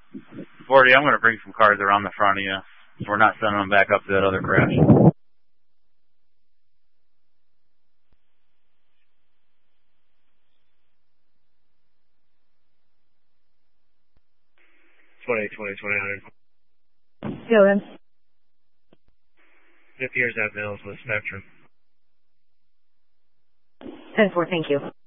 40, I'm going to bring some cars around the front of you. We're not sending them back up to that other crash. 20, 29. Yeah, then. 50 years at Mills with Spectrum. 10-4, thank you.